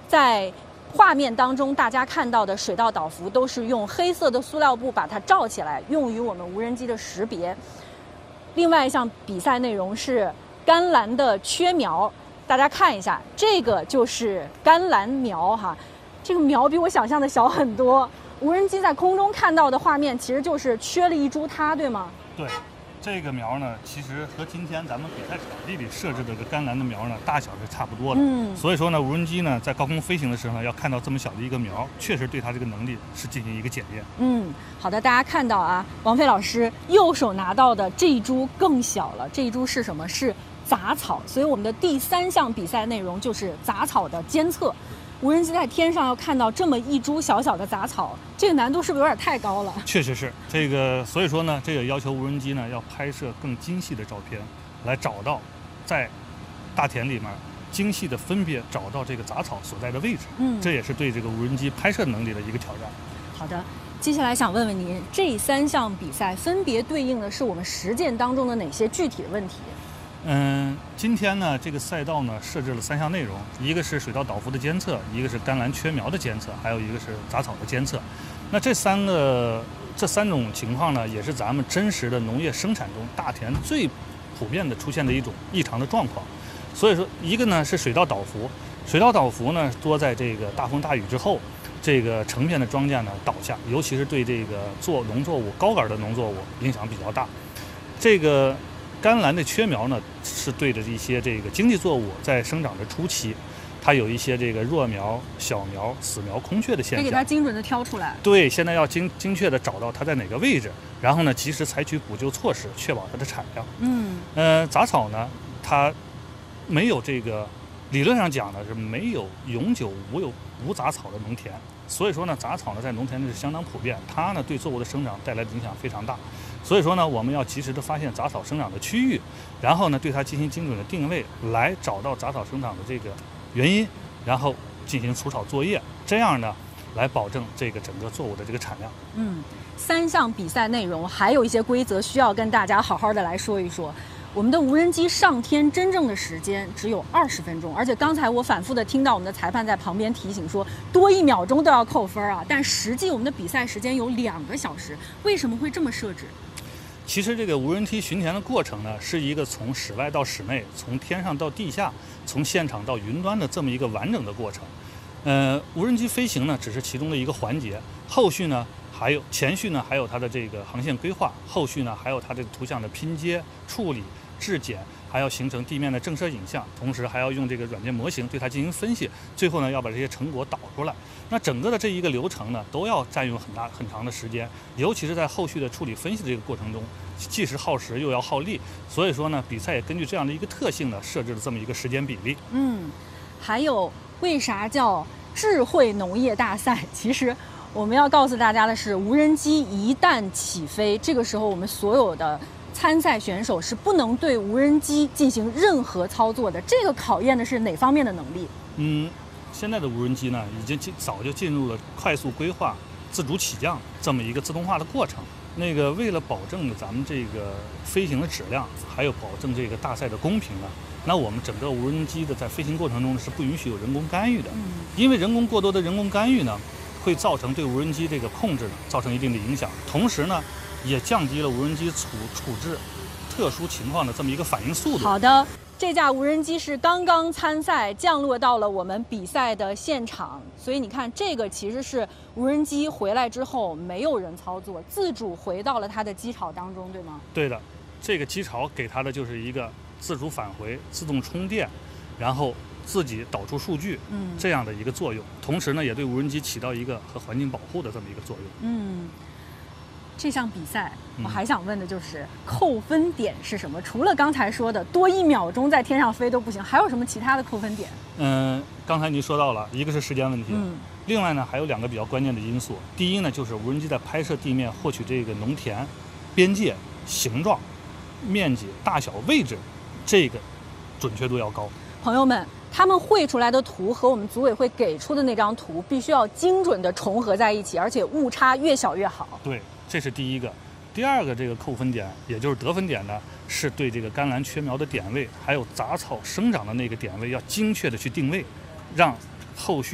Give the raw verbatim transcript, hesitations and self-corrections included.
在画面当中，大家看到的水稻倒伏都是用黑色的塑料布把它罩起来，用于我们无人机的识别。另外一项比赛内容是甘蓝的缺苗，大家看一下，这个就是甘蓝苗哈，这个苗比我想象的小很多。无人机在空中看到的画面，其实就是缺了一株它，对吗？ 对。这个苗呢，其实和今天咱们比赛场地里设置的这个甘蓝的苗呢，大小是差不多的。嗯，所以说呢，无人机呢在高空飞行的时候呢，要看到这么小的一个苗，确实对它这个能力是进行一个检验。 嗯，好的，大家看到啊，王飞老师右手拿到的这一株更小了，这一株是什么？是杂草。所以我们的第三项比赛内容就是杂草的监测。无人机在天上要看到这么一株小小的杂草，这个难度是不是有点太高了？ 确实是这个，所以说呢，这也要求无人机呢要拍摄更精细的照片，来找到在大田里面精细的分别找到这个杂草所在的位置。嗯，这也是对这个无人机拍摄能力的一个挑战。 好的，接下来想问问您，这三项比赛分别对应的是我们实践当中的哪些具体的问题？ 嗯，今天呢，这个赛道呢设置了三项内容，一个是水稻倒伏的监测，一个是甘蓝缺苗的监测，还有一个是杂草的监测。那这三个这三种情况呢，也是咱们真实的农业生产中大田最普遍的出现的一种异常的状况。所以说，一个呢是水稻倒伏，水稻倒伏呢多在这个大风大雨之后，这个成片的庄稼呢倒下，尤其是对这个做农作物高杆的农作物影响比较大。这个甘蓝的缺苗呢，是对着一些这个经济作物在生长的初期，它有一些这个弱苗、小苗、死苗、空缺的现象， 得给它精准的挑出来。 对，现在要精精确的找到它在哪个位置，然后呢，及时采取补救措施，确保它的产量。嗯，呃，杂草呢，它没有这个理论上讲呢是没有永久无有无杂草的农田，所以说呢，杂草呢在农田里是相当普遍，它呢对作物的生长带来的影响非常大。所以说呢，我们要及时的发现杂草生长的区域，然后呢对它进行精准的定位，来找到杂草生长的这个原因，然后进行除草作业，这样呢来保证这个整个作物的这个产量。 嗯，三项比赛内容还有一些规则需要跟大家好好的来说一说。我们的无人机上天真正的时间只有二十分钟，而且刚才我反复的听到我们的裁判在旁边提醒说，多一秒钟都要扣分啊。但实际我们的比赛时间有两个小时，为什么会这么设置？ 其实这个无人机巡田的过程呢，是一个从室外到室内，从天上到地下，从现场到云端的这么一个完整的过程。呃，无人机飞行呢，只是其中的一个环节，后续呢还有前续呢还有它的这个航线规划，后续呢还有它这个图像的拼接、处理、质检，还要形成地面的正摄影像，同时还要用这个软件模型对它进行分析，最后呢要把这些成果导出来。那整个的这一个流程呢，都要占用很大很长的时间，尤其是在后续的处理分析的这个过程中，既是耗时又要耗力。所以说呢，比赛也根据这样的一个特性呢，设置了这么一个时间比例。 嗯，还有为啥叫智慧农业大赛？其实我们要告诉大家的是，无人机一旦起飞，这个时候我们所有的参赛选手是不能对无人机进行任何操作的。这个考验的是哪方面的能力？ 嗯，现在的无人机呢，已经早就进入了快速规划、自主起降这么一个自动化的过程。那个为了保证咱们这个飞行的质量，还有保证这个大赛的公平呢，那我们整个无人机的在飞行过程中是不允许有人工干预的。因为人工过多的人工干预呢，会造成对无人机这个控制呢造成一定的影响，同时呢，也降低了无人机处处置特殊情况的这么一个反应速度。 好的，这架无人机是刚刚参赛降落到了我们比赛的现场，所以你看，这个其实是无人机回来之后没有人操作，自主回到了它的机巢当中，对吗？ 对的，这个机巢给它的就是一个自主返回、自动充电，然后自己导出数据，嗯，这样的一个作用。同时呢，也对无人机起到一个和环境保护的这么一个作用。 嗯。这项比赛我还想问的就是扣分点是什么？除了刚才说的多一秒钟在天上飞都不行，还有什么其他的扣分点？ 嗯，刚才您说到了，一个是时间问题，嗯，另外呢还有两个比较关键的因素。第一呢，就是无人机在拍摄地面获取这个农田边界、形状、面积、大小、位置，这个准确度要高。 朋友们，他们绘出来的图和我们组委会给出的那张图必须要精准的重合在一起，而且误差越小越好。 对，这是第一个。第二个这个扣分点，也就是得分点呢，是对这个甘蓝缺苗的点位，还有杂草生长的那个点位要精确的去定位，让后续